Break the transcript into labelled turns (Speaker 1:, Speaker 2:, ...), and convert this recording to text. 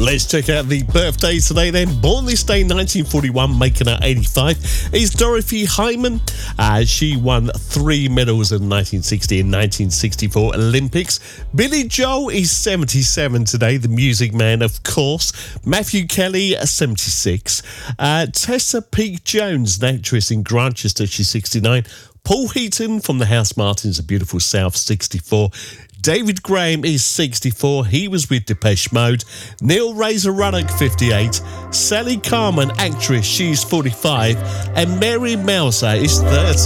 Speaker 1: Let's check out the birthdays today then. Born this day, 1941, making her 85, is Dorothy Hyman. She won 3 medals in 1960 and 1964 Olympics. Billy Joel is 77 today, the music man, of course. Matthew Kelly, 76. Tessa Peake Jones, an actress in Grantchester, she's 69. Paul Heaton from the House Martins, A Beautiful South, 64. David Graham is 64. He was with Depeche Mode. Neil Razor Ruddock, 58. Sally Carman, actress, she's 45. And Mary Mouser is 30.